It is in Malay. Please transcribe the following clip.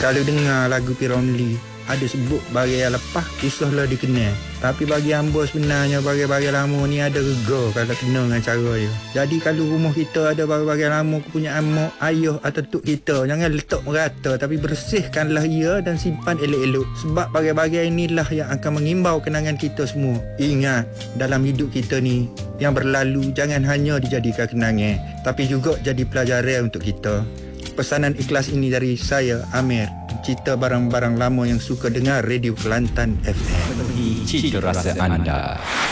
Kalau dengar lagu P. Ramlee, ada sebut bagi yang lepas, kisahlah dikenal. Tapi bagi hamba sebenarnya bagi-bagi lama ni ada rega kalau kena dengan cara dia. Jadi kalau rumah kita ada bagi-bagi lama kepunyaan mak, ayah atau tok kita, jangan letak merata tapi bersihkanlah ia dan simpan elok-elok. Sebab bagi-bagi inilah yang akan mengimbau kenangan kita semua. Ingat, dalam hidup kita ni, yang berlalu jangan hanya dijadikan kenangan, tapi juga jadi pelajaran untuk kita. Pesanan ikhlas ini dari saya, Amir, pencipta barang-barang lama yang suka dengar Radio Kelantan FM. Cita rasa anda.